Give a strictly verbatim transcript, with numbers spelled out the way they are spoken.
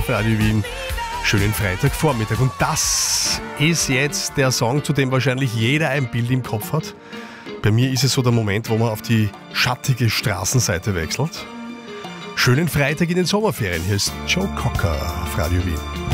Radio Wien. Schönen Freitagvormittag. Und das ist jetzt der Song, zu dem wahrscheinlich jeder ein Bild im Kopf hat. Bei mir ist es so der Moment, wo man auf die schattige Straßenseite wechselt. Schönen Freitag in den Sommerferien. Hier ist Joe Cocker auf Radio Wien.